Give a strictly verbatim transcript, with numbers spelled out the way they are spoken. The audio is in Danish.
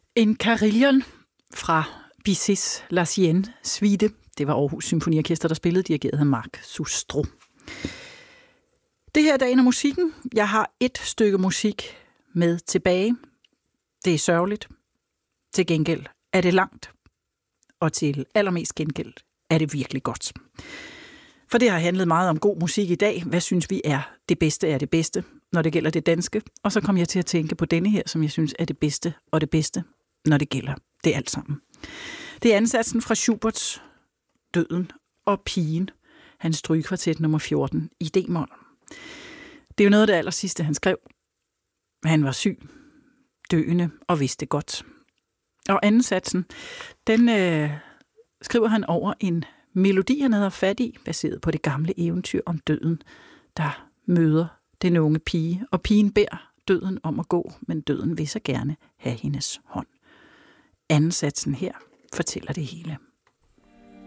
En carillon fra Bizets La Sienne Suite. Det var Aarhus Symfoniorkester, der spillede, dirigeret af Marc Soustro. Det her er dagen af musikken. Jeg har et stykke musik med tilbage. Det er sørgeligt. Til gengæld er det langt. Og til allermest gengæld er det virkelig godt. For det har handlet meget om god musik i dag. Hvad synes vi er det bedste er det bedste, når det gælder det danske? Og så kom jeg til at tænke på denne her, som jeg synes er det bedste og det bedste, når det gælder det alt sammen. Det er ansatsen fra Schuberts Døden og pigen, hans strygekvartet nummer fjorten i D-mol. Det er jo noget af det aller sidste, han skrev. Han var syg, døende og vidste godt. Og ansatsen, den øh, skriver han over en melodi, han havde fat i, baseret på det gamle eventyr om døden, der møder den unge pige, og pigen beder døden om at gå, men døden vil så gerne have hendes hånd. Ansatsen her fortæller det hele.